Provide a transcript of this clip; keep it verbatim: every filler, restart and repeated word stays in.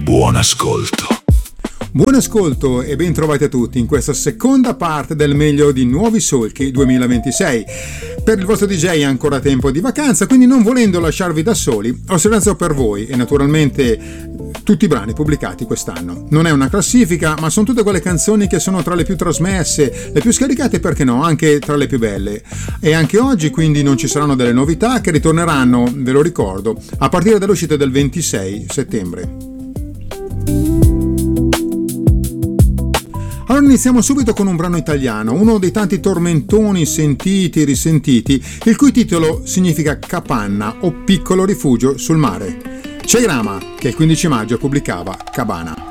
Buon ascolto. Buon ascolto e ben trovati a tutti in questa seconda parte del meglio di Nuovi Solchi duemilaventisei. Per il vostro D J è ancora tempo di vacanza, quindi non volendo lasciarvi da soli, ho selezionato per voi e naturalmente tutti i brani pubblicati quest'anno. Non è una classifica, ma sono tutte quelle canzoni che sono tra le più trasmesse, le più scaricate, perché no, anche tra le più belle. E anche oggi quindi non ci saranno delle novità che ritorneranno, ve lo ricordo, a partire dall'uscita del ventisei settembre. Allora iniziamo subito con un brano italiano, uno dei tanti tormentoni sentiti e risentiti, il cui titolo significa capanna o piccolo rifugio sul mare. C'è Grama, che il quindici maggio pubblicava Cabana.